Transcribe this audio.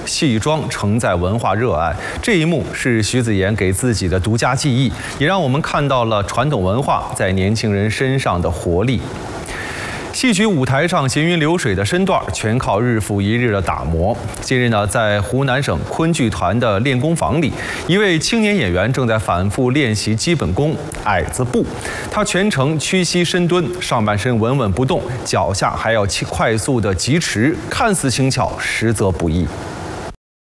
戏装承载文化热爱。这一幕是徐子言给自己的独家记忆，也让我们看到了传统文化在年轻人身上的活力。 戏曲舞台上行云流水的身段，全靠日复一日的打磨。近日呢，在湖南省昆剧团的练功房里，一位青年演员正在反复练习基本功矮子步。他全程屈膝深蹲，上半身稳稳不动，脚下还要快速的疾驰，看似轻巧，实则不易。